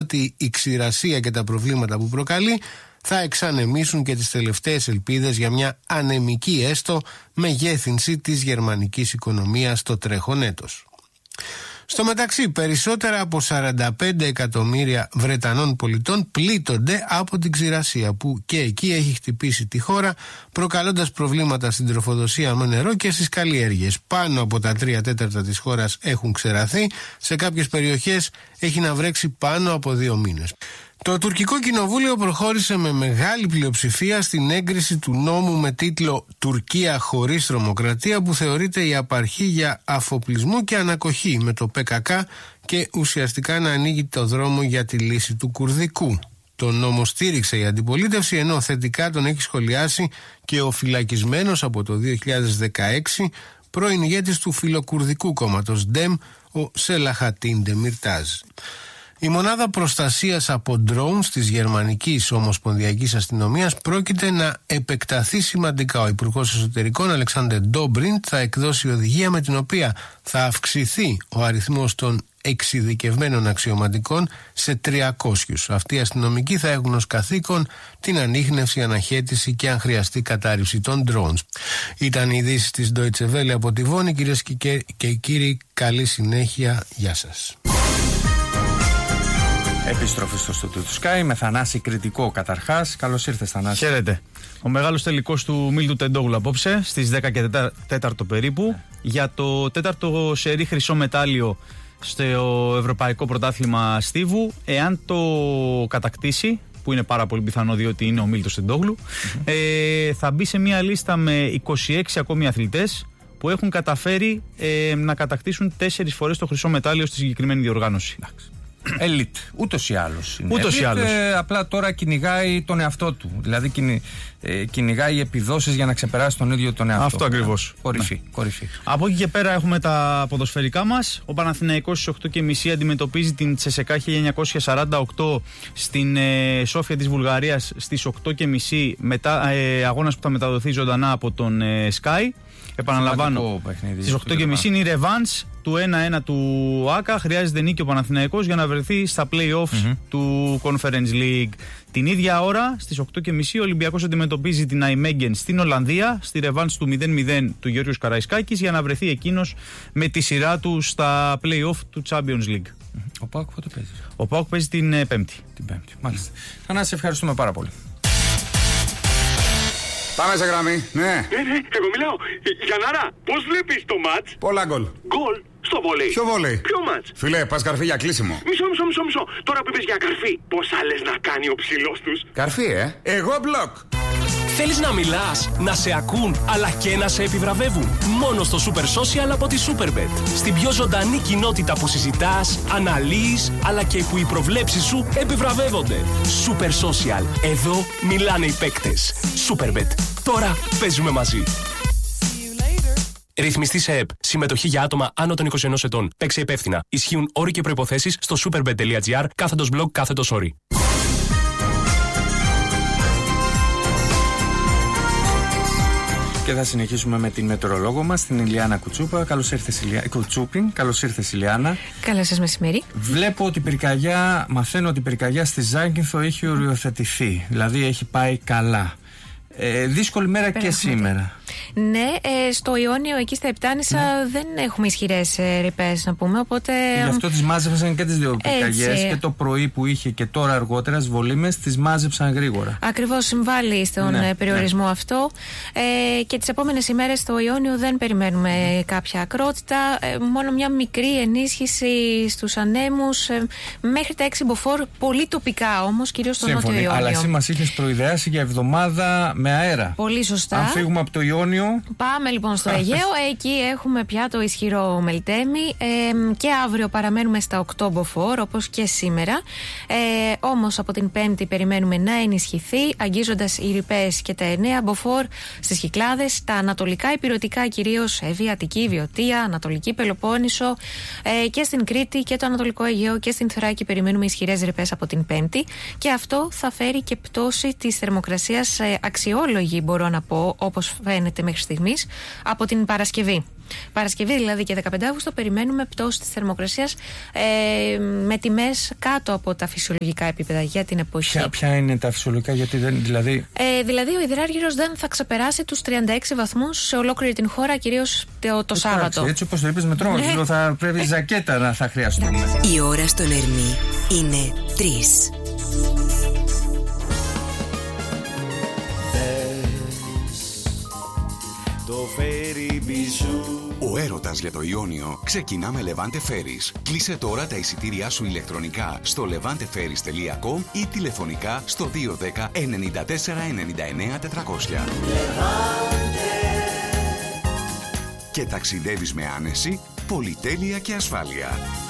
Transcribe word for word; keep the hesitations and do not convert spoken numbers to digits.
ότι η ξηρασία και τα προβλήματα που προκαλεί θα εξανεμίσουν και τις τελευταίες ελπίδες για μια ανεμική έστω μεγέθυνση της γερμανικής οικονομίας το τρέχον έτος. Στο μεταξύ, περισσότερα από σαράντα πέντε εκατομμύρια Βρετανών πολιτών πλήττονται από την ξηρασία που και εκεί έχει χτυπήσει τη χώρα, προκαλώντας προβλήματα στην τροφοδοσία με νερό και στις καλλιέργειες. Πάνω από τα τρία τέταρτα της χώρας έχουν ξεραθεί, σε κάποιες περιοχές έχει να βρέξει πάνω από δύο μήνες. Το τουρκικό κοινοβούλιο προχώρησε με μεγάλη πλειοψηφία στην έγκριση του νόμου με τίτλο «Τουρκία χωρίς τρομοκρατία», που θεωρείται η απαρχή για αφοπλισμό και ανακοχή με το πι κέι κέι και ουσιαστικά να ανοίγει το δρόμο για τη λύση του Κουρδικού. Τον νόμο στήριξε η αντιπολίτευση, ενώ θετικά τον έχει σχολιάσει και ο φυλακισμένος από το δύο χιλιάδες δεκαέξι πρώην ηγέτης του φιλοκουρδικού κόμματος Ντεμ, ο Σελαχατίν Ντεμιρτάζ. Η μονάδα προστασίας από drones της Γερμανικής Ομοσπονδιακής Αστυνομίας πρόκειται να επεκταθεί σημαντικά. Ο Υπουργός Εσωτερικών Αλεξάντερ Ντόμπριντ θα εκδώσει οδηγία με την οποία θα αυξηθεί ο αριθμός των εξειδικευμένων αξιωματικών σε τριακόσιους. Αυτοί οι αστυνομικοί θα έχουν ως καθήκον την ανίχνευση, αναχέτηση και αν χρειαστεί κατάρριψη των drones. Ήταν οι ειδήσεις της Deutsche Welle από τη Βόνη. Κυρίες και κύριοι, καλή συνέχεια. Γεια σας. Επιστροφή στο στούντιο του Sky με Θανάση Κρητικό καταρχάς. Καλώς ήρθες, Θανάση. Χαίρετε. Ο μεγάλος τελικός του Μίλτου Τεντόγλου απόψε στις δέκα και τέσσερα περίπου για το τέταρτο σερί χρυσό μετάλλιο στο Ευρωπαϊκό Πρωτάθλημα Στίβου. Εάν το κατακτήσει, που είναι πάρα πολύ πιθανό διότι είναι ο Μίλτος Τεντόγλου, mm-hmm. ε, θα μπει σε μια λίστα με είκοσι έξι ακόμη αθλητές που έχουν καταφέρει ε, να κατακτήσουν τέσσερις φορές το χρυσό μετάλλιο στη συγκεκριμένη διοργάνωση. Ελίτ, ούτως ή άλλως. Ούτως ή άλλως. Ε, απλά τώρα κυνηγάει τον εαυτό του. Δηλαδή κυνη, ε, κυνηγάει επιδόσεις για να ξεπεράσει τον ίδιο τον εαυτό. Αυτό ακριβώς. Κορυφή, ναι. κορυφή. Από εκεί και πέρα έχουμε τα ποδοσφαιρικά μας. Ο Παναθηναϊκός στις οκτώ και μισή αντιμετωπίζει την Τσεσεκά χίλια εννιακόσια σαράντα οκτώ στην ε, Σόφια της Βουλγαρίας στις οκτώ και μισή, μετά, ε, αγώνας που θα μεταδοθεί ζωντανά από τον ε, Sky. Επαναλαμβάνω, στις οκτώ και μισή είναι η ρεβάνς του ένα ένα του ΆΚΑ. Χρειάζεται νίκη ο Παναθηναϊκός για να βρεθεί στα play-offs mm-hmm. του Conference League. Την ίδια ώρα, στις οκτώ και μισή, ο Ολυμπιακός αντιμετωπίζει την Αϊμέγγεν στην Ολλανδία, στη ρεβάνς του μηδέν μηδέν του Γεώργιος Καραϊσκάκης, για να βρεθεί εκείνος με τη σειρά του στα play-off του Champions League. Mm-hmm. Ο ΠΑΟΚ πότε παίζει? Ο ΠΑΟΚ παίζει την ε, Πέμπτη. Την Πέμπτη, μάλιστα. Θανάση, ευχαριστούμε πάρα πολύ. Πάμε σε γραμμή, ναι. Ναι, ναι, εγώ μιλάω. Γιαννάρα, πώς βλέπεις το μάτς? Πολλά γκολ. Γκολ στο βόλεϊ. Ποιο βόλεϊ? Ποιο μάτς? Φίλε, πας καρφί για κλείσιμο. Μισό, μισό, μισό, μισό. Τώρα που είπες για καρφί, πώς άλλες να κάνει ο ψηλός τους? Καρφί, ε. Εγώ μπλοκ. Θέλεις να μιλάς, να σε ακούν, αλλά και να σε επιβραβεύουν? Μόνο στο Super Social από τη Superbet. Στην πιο ζωντανή κοινότητα που συζητάς, αναλύεις, αλλά και που οι προβλέψεις σου επιβραβεύονται. Super Social. Εδώ μιλάνε οι παίκτες. Superbet. Τώρα παίζουμε μαζί. Ρυθμιστή σε ΕΠ. Συμμετοχή για άτομα άνω των είκοσι ενός ετών. Παίξε υπεύθυνα. Ισχύουν όροι και προϋποθέσεις στο superbet.gr κάθετος blog κάθετος όροι. Και θα συνεχίσουμε με την μετεωρολόγο μας, την Ηλιάνα Κουτσούπα. Καλώς ήρθες, Ηλιά... Κουτσούπιν. Καλώς ήρθες, Ηλιάνα. Καλό σας μεσημέρι. Βλέπω ότι η πυρκαγιά, μαθαίνω ότι η πυρκαγιά στη Ζάκυνθο έχει οριοθετηθεί. Δηλαδή έχει πάει καλά. Ε, δύσκολη μέρα και σήμερα. Ναι, ε, στο Ιόνιο, εκεί στα Επτάνησα, ναι. δεν έχουμε ισχυρές ε, ρηπές, να πούμε. Οπότε. Γι' αυτό τις μάζεψαν και τις δύο πυρκαγιές. Και το πρωί που είχε και τώρα αργότερα στις βολήμες, τις μάζεψαν γρήγορα. Ακριβώς, συμβάλλει στον ναι, περιορισμό ναι. αυτό. Ε, και τις επόμενες ημέρες στο Ιόνιο δεν περιμένουμε mm. κάποια ακρότητα. Ε, μόνο μια μικρή ενίσχυση στους ανέμους. Ε, μέχρι τα έξι μποφόρ, πολύ τοπικά όμως, κυρίως στο Νότιο Ιόνιο. Αλλά εσύ μας είχες προειδεάσει για εβδομάδα με αέρα. Πολύ σωστά. Αν φύγουμε από το Ιόνιο. Πάμε λοιπόν στο Αιγαίο. Εκεί έχουμε πια το ισχυρό Μελτέμι. Ε, και αύριο παραμένουμε στα οκτώ μποφόρ, όπως και σήμερα. Ε, όμως από την Πέμπτη περιμένουμε να ενισχυθεί, αγγίζοντας οι ρηπές και τα εννέα μποφόρ στις Κυκλάδες, τα ανατολικά ηπειρωτικά, κυρίως Εύβοια, Αττική, Βιωτία, Ανατολική Πελοπόννησο, ε, και στην Κρήτη και το Ανατολικό Αιγαίο και στην Θράκη περιμένουμε ισχυρές ρηπές από την Πέμπτη. Και αυτό θα φέρει και πτώση της θερμοκρασίας, ε, αξιόλογη μπορώ να πω, όπως φαίνεται μέχρι στιγμής, από την Παρασκευή. Παρασκευή δηλαδή και δεκαπέντε Αυγούστου περιμένουμε πτώση της θερμοκρασίας ε, με τιμές κάτω από τα φυσιολογικά επίπεδα για την εποχή. Ποια, ποια είναι τα φυσιολογικά, γιατί δεν, δηλαδή... Ε, δηλαδή ο υδράργυρος δεν θα ξεπεράσει τους τριάντα έξι βαθμούς σε ολόκληρη την χώρα, κυρίως το, το Σάββατο. Έτσι όπως το είπες με τρόπο, ναι. Θα πρέπει ζακέτα να θα χρειαστούμε. Η ώρα στον Ερμή είναι τρεις. Ο έρωτας για το Ιόνιο ξεκινά με Levante Ferries. Κλείσε τώρα τα εισιτήριά σου ηλεκτρονικά στο levante ferries τελεία com ή τηλεφωνικά στο δύο ένα μηδέν εννιά τέσσερα εννιά εννιά τετρακόσια. Και ταξιδεύεις με άνεση, πολυτέλεια και ασφάλεια.